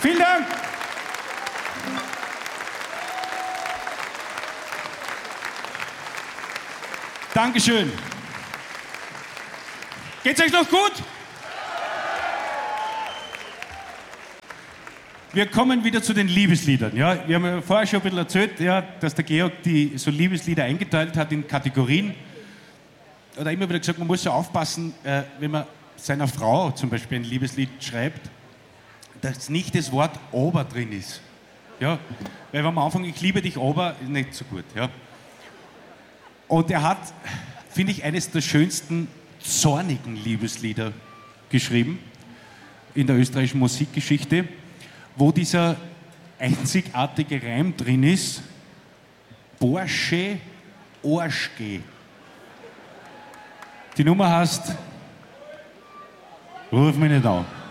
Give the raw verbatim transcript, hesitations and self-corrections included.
Vielen Dank. Dankeschön. Geht's euch noch gut? Wir kommen wieder zu den Liebesliedern. Ja? Wir haben ja vorher schon ein bisschen erzählt, ja, dass der Georg die so Liebeslieder eingeteilt hat in Kategorien. Oder immer wieder gesagt, man muss so aufpassen, äh, wenn man seiner Frau zum Beispiel ein Liebeslied schreibt, dass nicht das Wort Ober drin ist. Ja? Weil wenn man anfängt, ich liebe dich Ober, ist nicht so gut. Ja? Und er hat, finde ich, eines der schönsten zornigen Liebeslieder geschrieben in der österreichischen Musikgeschichte, wo dieser einzigartige Reim drin ist: Porsche, Arschgeh. Die Nummer heißt Ruf mich nicht an.